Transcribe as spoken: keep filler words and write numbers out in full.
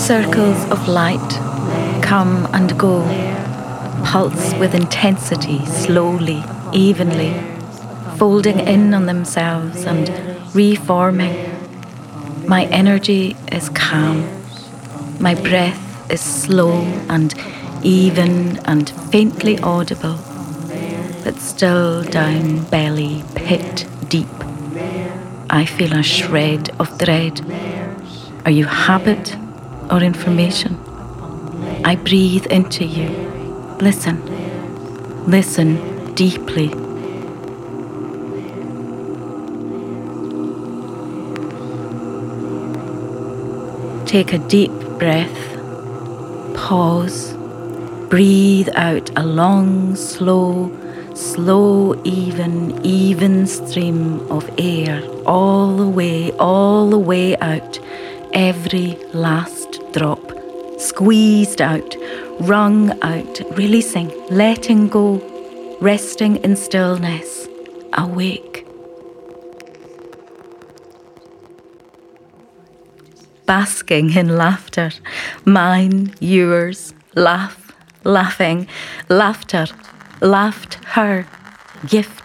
Circles of light come and go, pulse with intensity, slowly, evenly, folding in on themselves and reforming. My energy is calm. My breath is slow and even and faintly audible, but still down belly, pit deep. I feel a shred of dread. Are you habit or information? I breathe into you. Listen. Listen deeply. Take a deep breath. Pause. Breathe out a long, slow, slow, even, even stream of air all the way, all the way out. Every last drop. Squeezed out, wrung out, releasing, letting go, resting in stillness, awake. Basking in laughter, mine, yours, laugh, laughing, laughter, laughed her, gift.